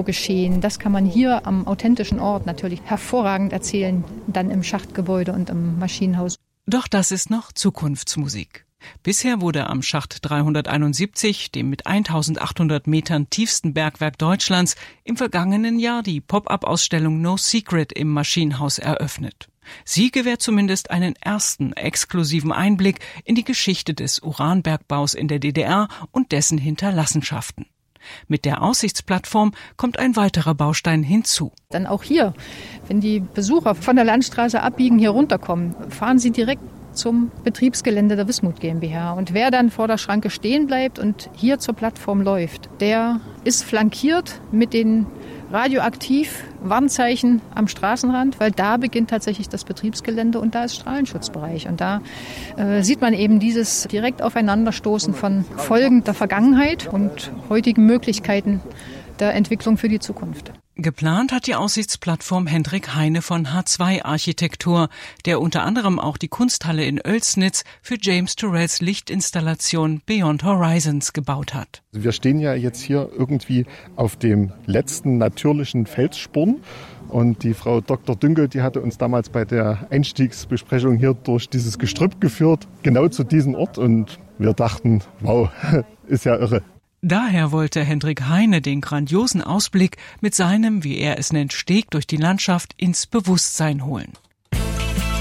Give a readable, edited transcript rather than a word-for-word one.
geschehen, das kann man hier am authentischen Ort natürlich hervorragend erzählen, dann im Schachtgebäude und im Maschinenhaus. Doch das ist noch Zukunftsmusik. Bisher wurde am Schacht 371, dem mit 1800 Metern tiefsten Bergwerk Deutschlands, im vergangenen Jahr die Pop-up-Ausstellung No Secret im Maschinenhaus eröffnet. Sie gewährt zumindest einen ersten exklusiven Einblick in die Geschichte des Uranbergbaus in der DDR und dessen Hinterlassenschaften. Mit der Aussichtsplattform kommt ein weiterer Baustein hinzu. Dann auch hier, wenn die Besucher von der Landstraße abbiegen, hier runterkommen, fahren sie direkt zum Betriebsgelände der Wismut GmbH. Und wer dann vor der Schranke stehen bleibt und hier zur Plattform läuft, der ist flankiert mit den radioaktiv Warnzeichen am Straßenrand, weil da beginnt tatsächlich das Betriebsgelände und da ist Strahlenschutzbereich. Und da sieht man eben dieses direkt Aufeinanderstoßen von Folgen der Vergangenheit und heutigen Möglichkeiten der Entwicklung für die Zukunft. Geplant hat die Aussichtsplattform Hendrik Heine von H2 Architektur, der unter anderem auch die Kunsthalle in Oelsnitz für James Turrells Lichtinstallation Beyond Horizons gebaut hat. Wir stehen ja jetzt hier irgendwie auf dem letzten natürlichen Felssporn. Und die Frau Dr. Dünkel, die hatte uns damals bei der Einstiegsbesprechung hier durch dieses Gestrüpp geführt, genau zu diesem Ort. Und wir dachten, wow, ist ja irre. Daher wollte Hendrik Heine den grandiosen Ausblick mit seinem, wie er es nennt, Steg durch die Landschaft ins Bewusstsein holen.